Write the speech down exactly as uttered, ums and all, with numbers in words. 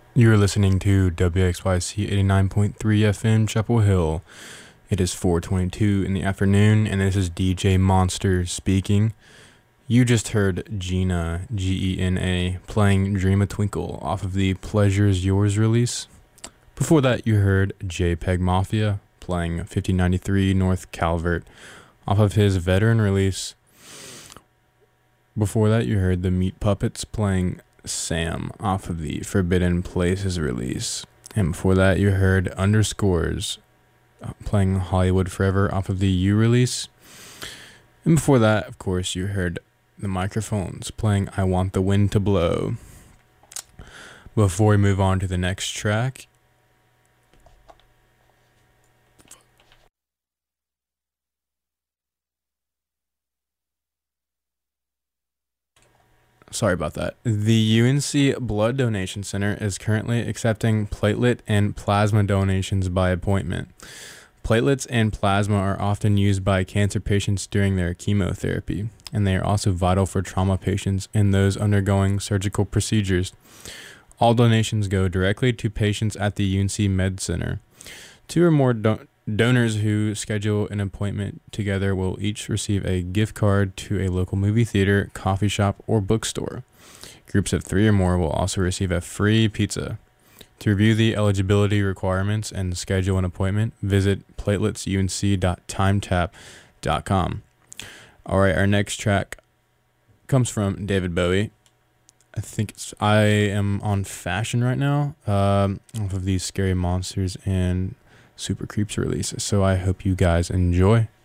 You're listening to W X Y C eighty-nine point three F M Chapel Hill. It is four twenty-two in the afternoon, and this is D J Monster speaking. You just heard Gina, G E N A, playing Dream a Twinkle off of the Pleasure's Yours release. Before that, you heard JPEG Mafia playing fifteen ninety-three North Calvert off of his Veteran release. Before that, you heard the Meat Puppets playing Sam off of the Forbidden Places release. And before that, you heard Underscores uh, playing Hollywood Forever off of the U release. And before that, of course, you heard the Microphones playing I Want the Wind to Blow. Before we move on to the next track, Sorry about that. The U N C Blood Donation Center is currently accepting platelet and plasma donations by appointment. Platelets and plasma are often used by cancer patients during their chemotherapy, and they are also vital for trauma patients and those undergoing surgical procedures. All donations go directly to patients at the U N C Med Center. Two or more do- donors who schedule an appointment together will each receive a gift card to a local movie theater, coffee shop, or bookstore. Groups of three or more will also receive a free pizza. To review the eligibility requirements and schedule an appointment, visit platelets U N C dot timetap dot com. All right, our next track comes from David Bowie. I think it's I Am on Fashion right now, um, off of these Scary Monsters and Super Creeps releases. So I hope you guys enjoy.